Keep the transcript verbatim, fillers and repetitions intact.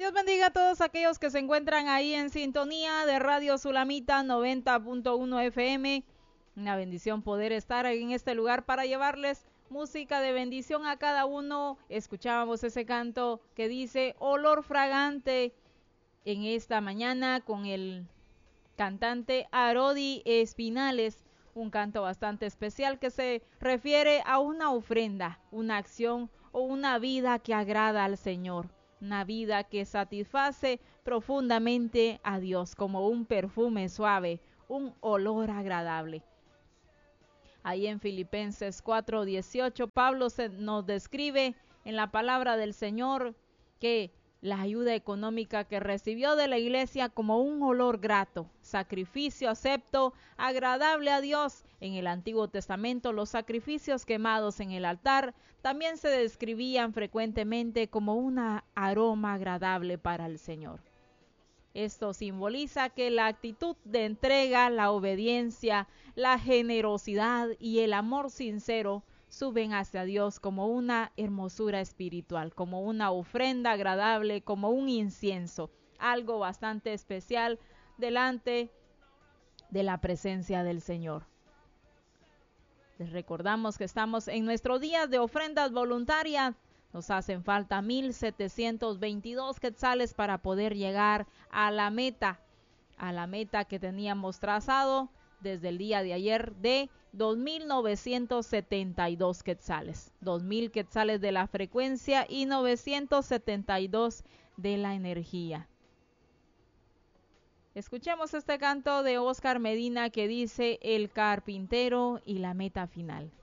Dios bendiga a todos aquellos que se encuentran ahí en sintonía de Radio Sulamita noventa punto uno F M. Una bendición poder estar en este lugar para llevarles música de bendición a cada uno. Escuchábamos ese canto que dice Olor Fragante en esta mañana con el cantante Arodi Espinales. Un canto bastante especial que se refiere a una ofrenda, una acción o una vida que agrada al Señor. Una vida que satisface profundamente a Dios como un perfume suave, un olor agradable. Ahí en Filipenses cuatro dieciocho, Pablo se nos describe en la palabra del Señor que la ayuda económica que recibió de la iglesia como un olor grato, sacrificio acepto, agradable a Dios. En el Antiguo Testamento los sacrificios quemados en el altar también se describían frecuentemente como un aroma agradable para el Señor. Esto simboliza que la actitud de entrega, la obediencia, la generosidad y el amor sincero suben hacia Dios como una hermosura espiritual, como una ofrenda agradable, como un incienso, algo bastante especial delante de la presencia del Señor. Les recordamos que estamos en nuestro día de ofrendas voluntarias. Nos hacen falta mil setecientos veintidós quetzales para poder llegar a la meta, a la meta que teníamos trazado desde el día de ayer de dos mil novecientos setenta y dos quetzales. dos mil quetzales de la frecuencia y novecientos setenta y dos de la energía. Escuchemos este canto de Oscar Medina que dice El carpintero y la meta final.